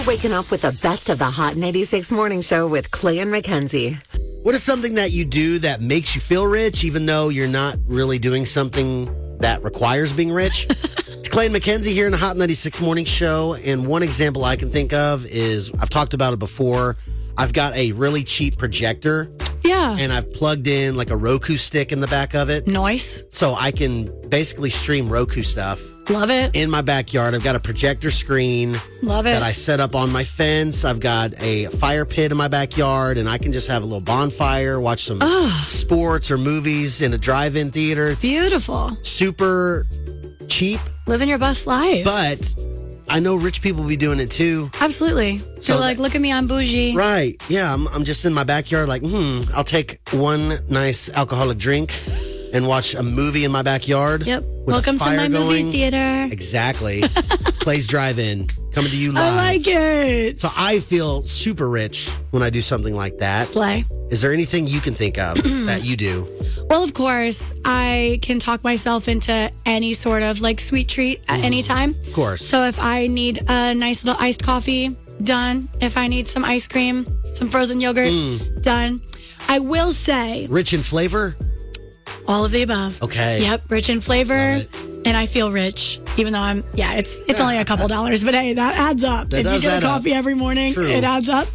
Waking up with the best of the Hot 96 Morning Show with Clay and Mackenzie. What is something that you do that makes you feel rich, even though you're not really doing something that requires being rich? It's Clay and Mackenzie here in the Hot 96 Morning Show. And one example I can think of is, I've talked about it before, I've got a really cheap projector. Yeah. And I've plugged in like a Roku stick in the back of it. Nice. So I can basically stream Roku stuff. Love it. In my backyard. I've got a projector screen. Love it. That I set up on my fence. I've got a fire pit in my backyard, and I can just have a little bonfire, watch some sports or movies in a drive-in theater. It's beautiful. Super cheap. Living your best life. But I know rich people be doing it too. Absolutely. So like, look at me, I'm bougie. Right. Yeah, I'm just in my backyard like, I'll take one nice alcoholic drink and watch a movie in my backyard. Yep. Welcome to my movie theater. Exactly. Plays Drive-In. Coming to you live. I like it. So I feel super rich when I do something like that. Slay. Is there anything you can think of that you do? Well, of course, I can talk myself into any sort of like sweet treat at any time. Of course. So if I need a nice little iced coffee, done. If I need some ice cream, some frozen yogurt, done. I will say, rich in flavor? All of the above. Okay. Yep, rich in flavor, and I feel rich, even though it's only a couple dollars, but hey, that adds up. That if you get a coffee every morning, True. It adds up.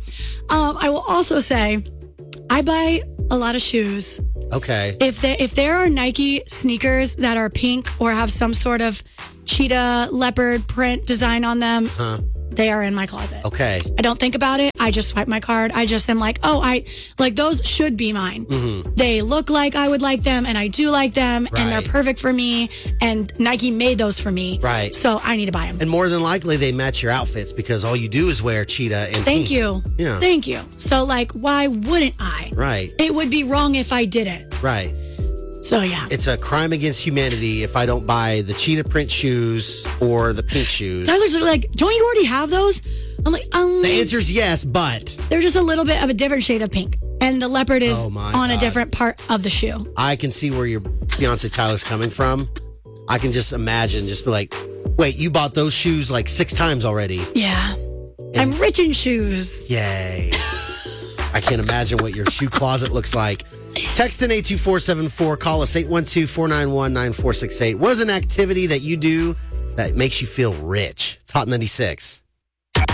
I will also say, I buy a lot of shoes. Okay. If there are Nike sneakers that are pink or have some sort of cheetah leopard print design on them, they are in my closet. Okay. I don't think about it. I just swipe my card. I just am like, those should be mine. They look like I would like them, and I do like them, and they're perfect for me, and Nike made those for me. Right. So I need to buy them. And more than likely, they match your outfits because all you do is wear cheetah and Thank pink. you. Yeah. Thank you. So, like, why wouldn't I? Right. It would be wrong if I didn't. Right. So, yeah. It's a crime against humanity if I don't buy the cheetah print shoes or the pink shoes. Tyler's like, don't you already have those? I'm like, The answer is yes, but they're just a little bit of a different shade of pink. And the leopard is on a different part of the shoe. I can see where your fiance Tyler's coming from. I can just imagine, just be like, wait, you bought those shoes like 6 times already. Yeah. I'm rich in shoes. Yay. I can't imagine what your shoe closet looks like. Text in 82474. Call us 812-491-9468. What is an activity that you do that makes you feel rich? It's Hot 96.